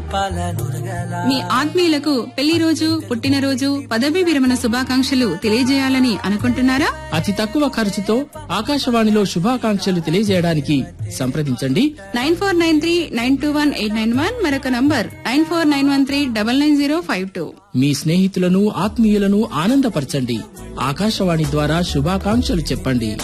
మీ ఆత్మీయులకు పెళ్లి రోజు, పుట్టినరోజు, పదవీ విరమణ శుభాకాంక్షలు తెలియజేయాలని అనుకుంటున్నారా? అతి తక్కువ ఖర్చుతో ఆకాశవాణిలో శుభాకాంక్షలు తెలియజేయడానికి సంప్రదించండి 9493921891, మరొక నంబర్ 9491399052. మీ స్నేహితులను, ఆత్మీయులను ఆనందపరచండి. ఆకాశవాణి ద్వారా శుభాకాంక్షలు చెప్పండి.